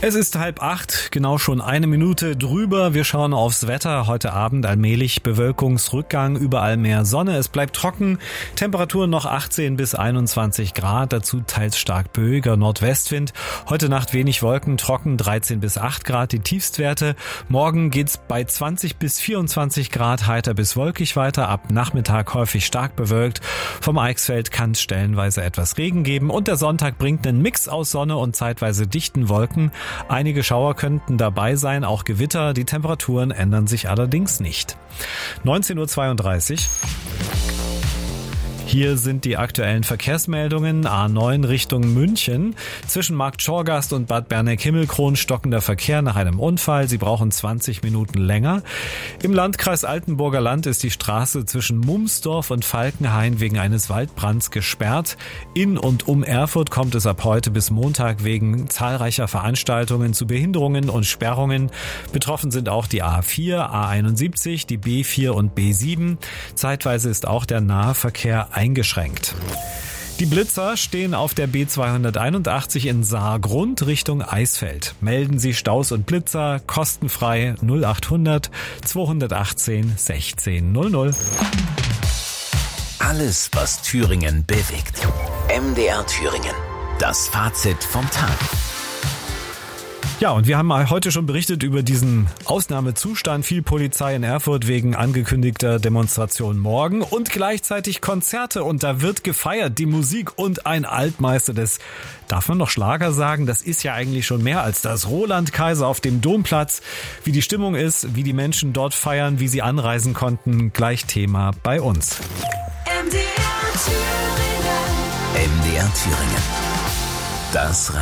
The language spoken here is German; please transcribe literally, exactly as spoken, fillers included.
Es ist halb acht, genau schon eine Minute drüber. Wir schauen aufs Wetter. Heute Abend allmählich Bewölkungsrückgang, überall mehr Sonne. Es bleibt trocken. Temperaturen noch achtzehn bis einundzwanzig Grad, dazu teils stark böiger Nordwestwind. Heute Nacht wenig Wolken, trocken dreizehn bis acht Grad die Tiefstwerte. Morgen geht's bei zwanzig bis vierundzwanzig Grad heiter bis wolkig weiter. Ab Nachmittag häufig stark bewölkt. Vom Eichsfeld kann es stellenweise etwas Regen geben. Und der Sonntag bringt einen Mix aus Sonne und zeitweise dichten Wolken. Einige Schauer könnten dabei sein, auch Gewitter. Die Temperaturen ändern sich allerdings nicht. neunzehn Uhr zweiunddreißig. Hier sind die aktuellen Verkehrsmeldungen. A neun Richtung München. Zwischen Marktschorgast und Bad Berneck-Himmelkron stockender Verkehr nach einem Unfall. Sie brauchen zwanzig Minuten länger. Im Landkreis Altenburger Land ist die Straße zwischen Mumsdorf und Falkenhain wegen eines Waldbrands gesperrt. In und um Erfurt kommt es ab heute bis Montag wegen zahlreicher Veranstaltungen zu Behinderungen und Sperrungen. Betroffen sind auch die A vier, A einundsiebzig, die B vier und B sieben. Zeitweise ist auch der Nahverkehr eingeschränkt. Die Blitzer stehen auf der B zweihunderteinundachtzig in Saargrund Richtung Eisfeld. Melden Sie Staus und Blitzer kostenfrei null achthundert zweihundertachtzehn sechzehn null null. Alles, was Thüringen bewegt. M D R Thüringen. Das Fazit vom Tag. Ja, und wir haben heute schon berichtet über diesen Ausnahmezustand. Viel Polizei in Erfurt wegen angekündigter Demonstration morgen und gleichzeitig Konzerte. Und da wird gefeiert, die Musik und ein Altmeister des, darf man noch Schlager sagen? Das ist ja eigentlich schon mehr als das. Roland Kaiser auf dem Domplatz. Wie die Stimmung ist, wie die Menschen dort feiern, wie sie anreisen konnten, gleich Thema bei uns. M D R Thüringen. M D R Thüringen. Das